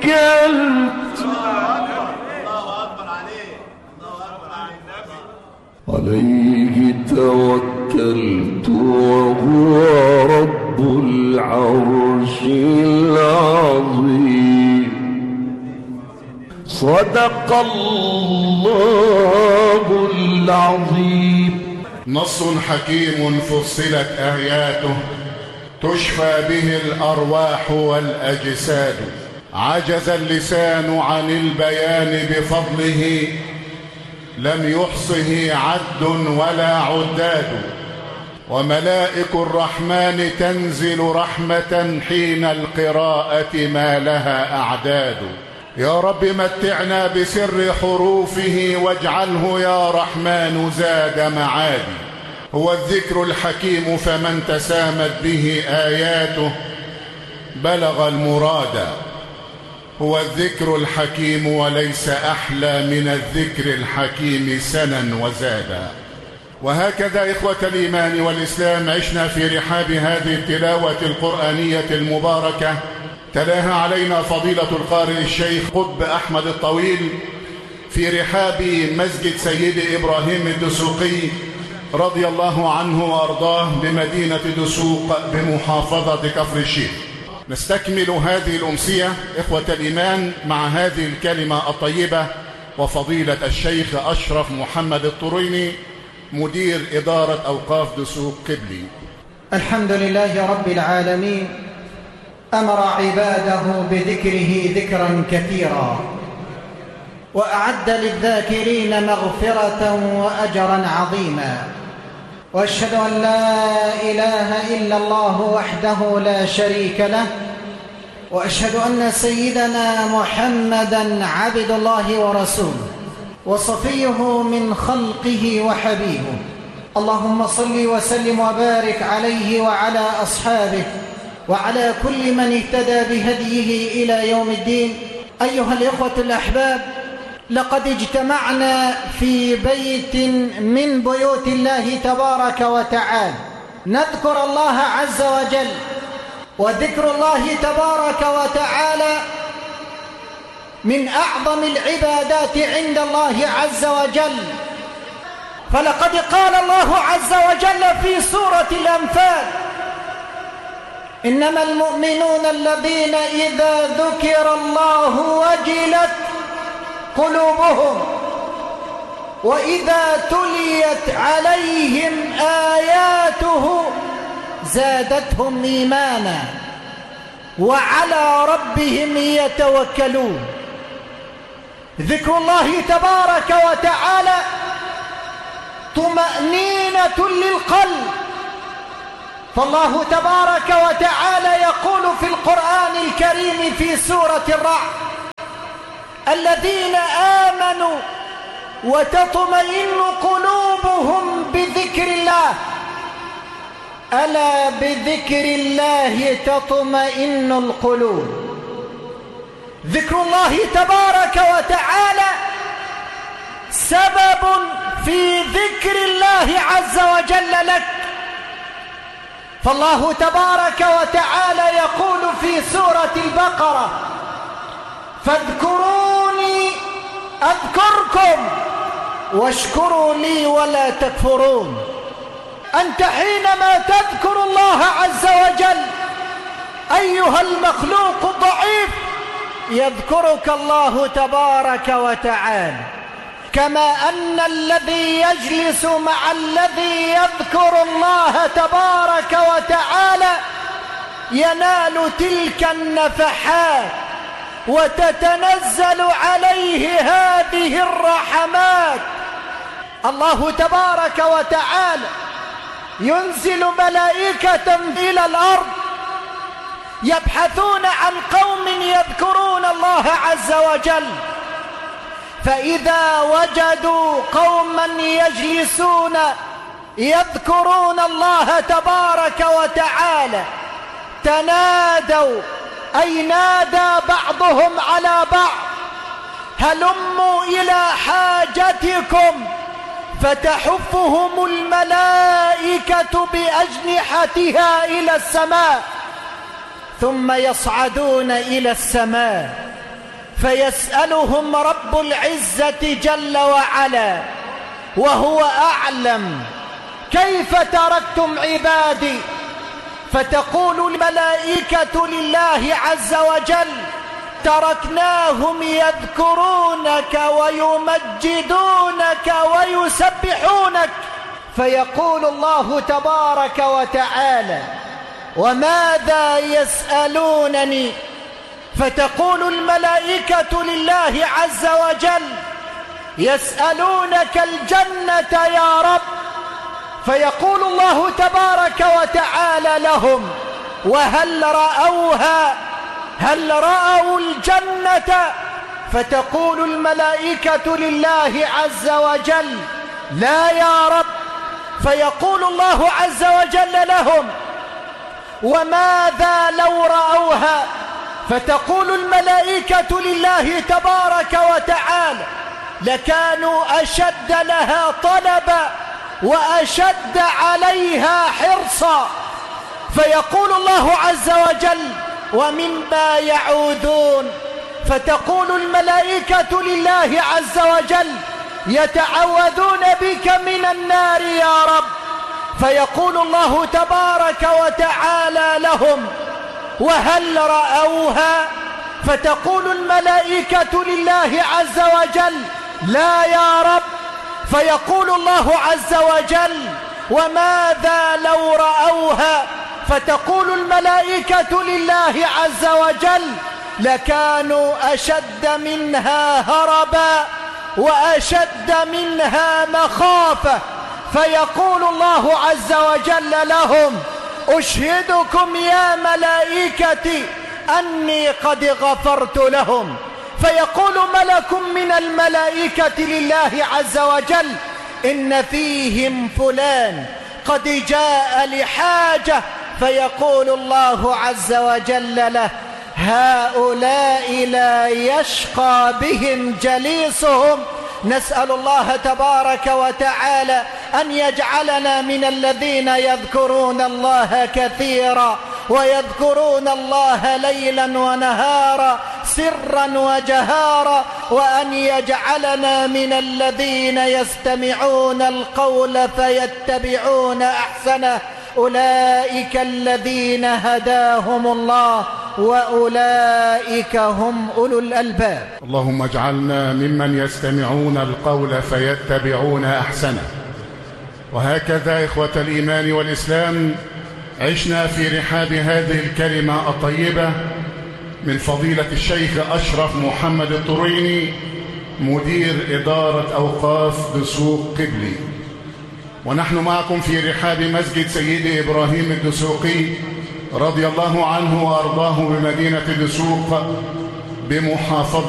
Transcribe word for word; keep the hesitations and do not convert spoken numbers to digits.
عليه توكلت وهو رب العرش العظيم. صدق الله العظيم. نص حكيم فصلت آياته تشفى به الأرواح والأجساد. عجز اللسان عن البيان بفضله، لم يحصه عد ولا عداد. وملائك الرحمن تنزل رحمة حين القراءة ما لها أعداد. يا رب متعنا بسر حروفه واجعله يا رحمن زاد معادي. هو الذكر الحكيم فمن تسامت به آياته بلغ المراد. هو الذكر الحكيم وليس أحلى من الذكر الحكيم سنا وزادا. وهكذا إخوة الإيمان والإسلام عشنا في رحاب هذه التلاوة القرآنية المباركة. تلاها علينا فضيلة القارئ الشيخ قطب أحمد الطويل في رحاب مسجد سيدي إبراهيم الدسوقي رضي الله عنه وأرضاه بمدينة دسوق بمحافظة كفر الشيخ. نستكمل هذه الأمسية إخوة الإيمان مع هذه الكلمة الطيبة وفضيلة الشيخ أشرف محمد الطريني مدير إدارة أوقاف دسوق قبلي. الحمد لله رب العالمين، أمر عباده بذكره ذكرا كثيرا، وأعد للذاكرين مغفرة وأجرا عظيما. وأشهد أن لا إله إلا الله وحده لا شريك له، وأشهد أن سيدنا محمدًا عبد الله ورسوله وصفيه من خلقه وحبيبه. اللهم صل وسلم وبارك عليه وعلى أصحابه وعلى كل من اهتدى بهديه إلى يوم الدين. أيها الإخوة الأحباب، لقد اجتمعنا في بيت من بيوت الله تبارك وتعالى نذكر الله عز وجل. وذكر الله تبارك وتعالى من أعظم العبادات عند الله عز وجل. فلقد قال الله عز وجل في سورة الأنفال: إنما المؤمنون الذين إذا ذكر الله وجلت قلوبهم وإذا تليت عليهم آياته زادتهم إيمانا وعلى ربهم يتوكلون. ذكر الله تبارك وتعالى طمأنينة للقلب. فالله تبارك وتعالى يقول في القرآن الكريم في سورة الرعد: الذين آمنوا وتطمئن قلوبهم بذكر الله، ألا بذكر الله تطمئن القلوب. ذكر الله تبارك وتعالى سبب في ذكر الله عز وجل لك. فالله تبارك وتعالى يقول في سورة البقرة: فاذكروني أذكركم واشكروا لي ولا تكفرون. أنت حينما تذكر الله عز وجل أيها المخلوق الضعيف يذكرك الله تبارك وتعالى، كما أن الذي يجلس مع الذي يذكر الله تبارك وتعالى ينال تلك النفحات وتتنزل عليه هذه الرحمات. الله تبارك وتعالى ينزل ملائكة إلى الأرض يبحثون عن قوم يذكرون الله عز وجل، فإذا وجدوا قوما يجلسون يذكرون الله تبارك وتعالى تنادوا، أي نادى بعضهم على بعض: هلموا إلى حاجتكم، فتحفهم الملائكة بأجنحتها إلى السماء، ثم يصعدون إلى السماء فيسألهم رب العزة جل وعلا وهو أعلم: كيف تركتم عبادي؟ فتقول الملائكة لله عز وجل: تركناهم يذكرونك ويمجدونك ويسبحونك. فيقول الله تبارك وتعالى: وماذا يسألونني؟ فتقول الملائكة لله عز وجل: يسألونك الجنة يا رب. فيقول الله تبارك وتعالى لهم: وهل رأوها؟ هل رأوا الجنة؟ فتقول الملائكة لله عز وجل: لا يا رب. فيقول الله عز وجل لهم: وماذا لو رأوها؟ فتقول الملائكة لله تبارك وتعالى: لكانوا أشد لها طلبا وأشد عليها حرصا. فيقول الله عز وجل: ومما يعودون؟ فتقول الملائكة لله عز وجل: يتعوذون بك من النار يا رب. فيقول الله تبارك وتعالى لهم: وهل رأوها؟ فتقول الملائكة لله عز وجل: لا يا رب. فيقول الله عز وجل: وماذا لو رأوها؟ فتقول الملائكة لله عز وجل: لكانوا أشد منها هربا وأشد منها مخافة. فيقول الله عز وجل لهم: أشهدكم يا ملائكتي أني قد غفرت لهم. فيقول ملك من الملائكة لله عز وجل: إن فيهم فلان قد جاء لحاجة. فيقول الله عز وجل له: هؤلاء لا يشقى بهم جليسهم. نسأل الله تبارك وتعالى أن يجعلنا من الذين يذكرون الله كثيرا ويذكرون الله ليلا ونهارا سرا وجهارا، وأن يجعلنا من الذين يستمعون القول فيتبعون أحسنه. أولئك الذين هداهم الله وأولئك هم أولو الألباب. اللهم اجعلنا ممن يستمعون القول فيتبعون أحسنه. وهكذا إخوة الإيمان والإسلام عشنا في رحاب هذه الكلمة الطيبة من فضيلة الشيخ أشرف محمد الطريني مدير إدارة أوقاف دسوق قبلي. ونحن معكم في رحاب مسجد سيدي إبراهيم الدسوقي رضي الله عنه وأرضاه بمدينة دسوق بمحافظة